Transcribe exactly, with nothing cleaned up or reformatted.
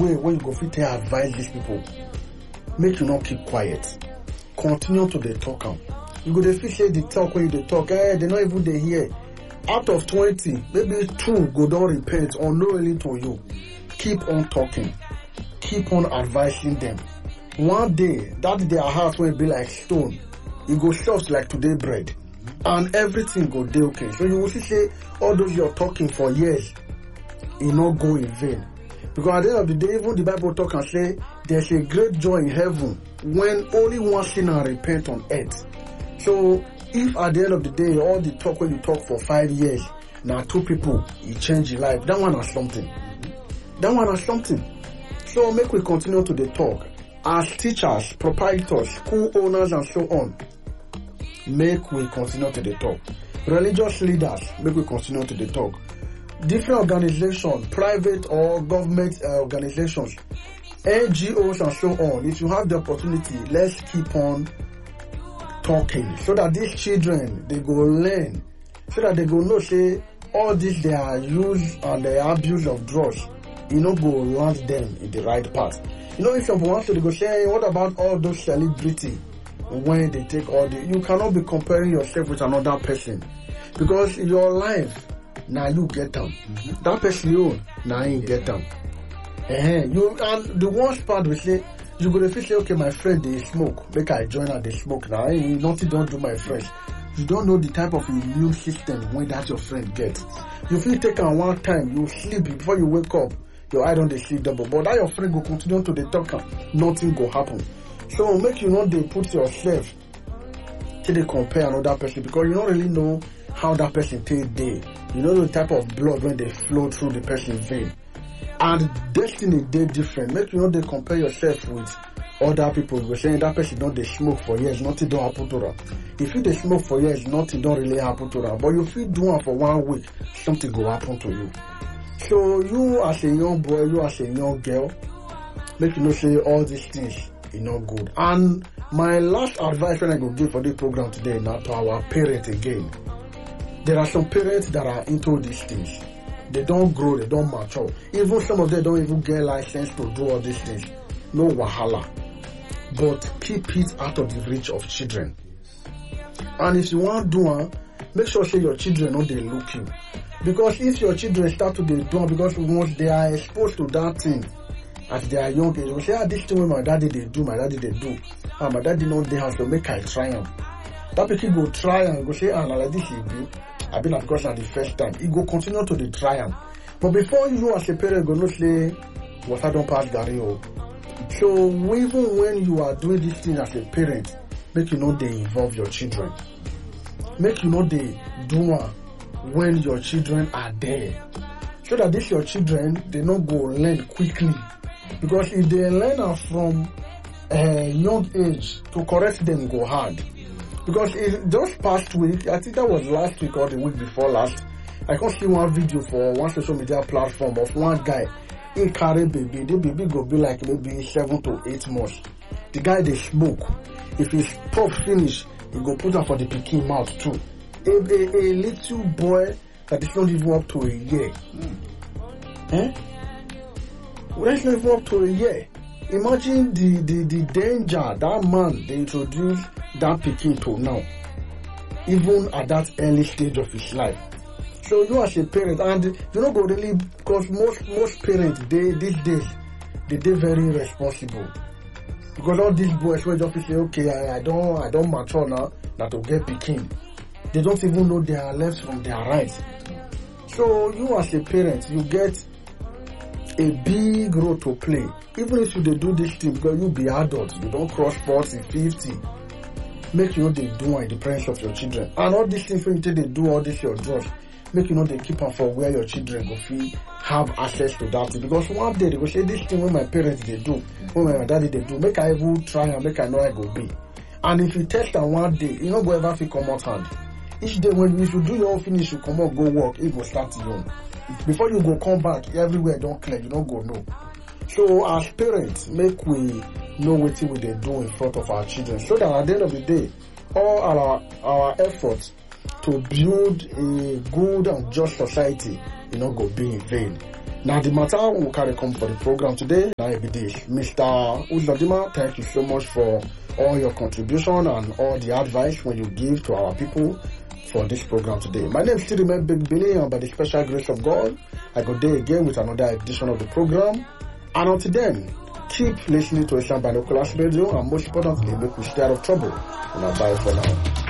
way when you go fit take advise these people. Make you not keep quiet. Continue to dey talk am. You go dey feel say the talk when you dey talk, eh, they not even dey hear. Out of twenty, maybe two go don repent or no really to you. Keep on talking. Keep on advising them. One day, that their heart will be like stone. It go soft like today bread. And everything go dey okay. So you will see say all those you're talking for years, it not go in vain. Because at the end of the day, even the Bible talk and say there's a great joy in heaven when only one sinner repent on earth. So if at the end of the day, all the talk when you talk for five years, now two people, you change your life, that one has something. That one has something. So make we continue to the talk. As teachers, proprietors, school owners and so on, make we continue to the talk. Religious leaders, make we continue to the talk. Different organizations, private or government uh, organizations, N G Os and so on, if you have the opportunity, let's keep on talking so that these children, they go learn, so that they go know, say, all this they are use and the abuse of drugs, you know, go land them in the right path. You know, if someone wants to, they go say, hey, what about all those celebrity when they take all the, you cannot be comparing yourself with another person because your life, now you get them. Mm-hmm. That person you, now you get them. Uh-huh. You, and the worst part we say, you go to say, okay, my friend, they smoke. Make I join and they smoke now. Hey, nothing don't do my friends. You don't know the type of immune system when that your friend gets. You feel take on one time, you sleep before you wake up, your eye don't they sleep double. But that your friend go continue to the talk, nothing go happen. So make you know they put yourself till they compare another person because you don't really know how that person take day. You know the type of blood when they flow through the person's vein. And destiny they different. Make you know they compare yourself with other people. You're saying that person don't they smoke for years, nothing don't happen to them. If you they smoke for years, nothing don't really happen to them. But if you do it for one week, something will happen to you. So you as a young boy, you as a young girl, make you know say all these things is not good. And my last advice when I go give for this program today now to our parents again. There are some parents that are into these things. They don't grow, they don't mature. Even some of them don't even get license to do all these things. No wahala. But keep it out of the reach of children. And if you want to do it, make sure say your children know they look you. Because if your children start to do it, because once they are exposed to that thing at their young age, they say, ah, this thing with my daddy they do, my daddy they do. Ah, my daddy know they have to make I try them. That people go try and go say, ah, like this you do. I been of course not the first time. He go continue to the trial. But before you as a parent go not say water don't pass Gary. So even when you are doing this thing as a parent, make you know they involve your children. Make you know they do it when your children are there. So that these your children they not go learn quickly. Because if they learn from a young age, to correct them go hard. Because in just past week, I think that was last week or the week before last, I can see one video for one social media platform of one guy. He carry baby. The baby go be like maybe seven to eight months. The guy they smoke. If his puff finish, he go put her for the pikin mouth too. A, a, a little boy that is not even up to a year. Mm. Eh? That's not even up to a year. Imagine the, the, the danger that man they introduced that pikin to now, even at that early stage of his life. So you as a parent, and you know go really, because most most parents they these days they they very responsible. Because all these boys will just say, okay, I, I don't I don't mature now, now to get pikin. They don't even know their left from their right. So you as a parent, you get a big role to play. Even if you they do this thing, because you be adult, you don't cross forty, fifty. Make you know they do in the presence of your children. And all these things when they do all this your drugs, make you know they keep on for where your children go feel have access to that thing. Because one day they go say this thing when my parents they do, when my daddy they do, make I even try and make I know I go be. And if you test that one day, you know go ever feel come out hand. Each day when you should do your own finish, you come out, go work, it go start your own. Before you go come back, everywhere don't clear, you don't go no. So as parents, make we know what we they do in front of our children, so that at the end of the day, all our our efforts to build a good and just society, you know, go be in vain. Now the matter we carry come for the program today, now it be this. Mister Uzodimma, thank you so much for all your contribution and all the advice when you give to our people for this program today. My name is still remain Big Billy, and by the special grace of God, I go there again with another edition of the program. And until then, keep listening to Asian Binoculars Radio, and most importantly, make we stay out of trouble. And I'll bye for now.